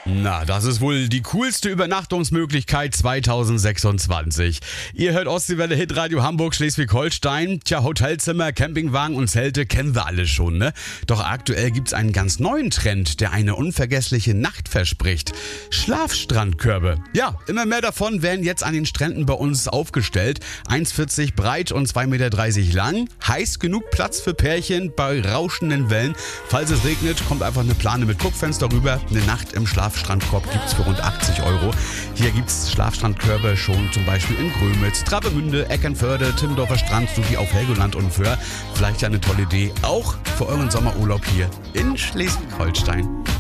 Na, das ist wohl die coolste Übernachtungsmöglichkeit 2026. Ihr hört Ostseewelle Hitradio Hamburg, Schleswig-Holstein. Tja, Hotelzimmer, Campingwagen und Zelte kennen wir alle schon, ne? Doch aktuell gibt's einen ganz neuen Trend, der eine unvergessliche Nacht verspricht. Schlafstrandkörbe. Ja, immer mehr davon werden jetzt an den Stränden bei uns aufgestellt. 1,40 breit und 2,30 Meter lang. Heißt genug Platz für Pärchen bei rauschenden Wellen. Falls es regnet, kommt einfach eine Plane mit Guckfenster rüber. Eine Nacht im Schlafstrandkorb gibt's für rund 80 Euro. Hier gibt's Schlafstrandkörbe schon zum Beispiel in Grömitz, Travemünde, Eckernförde, Timmendorfer Strand sowie auf Helgoland und Föhr. Vielleicht ja eine tolle Idee, auch für euren Sommerurlaub hier in Schleswig-Holstein.